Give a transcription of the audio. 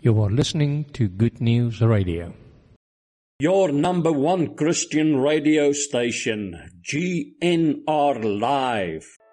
You are listening to Good News Radio. Your number one Christian radio station, GNR Live.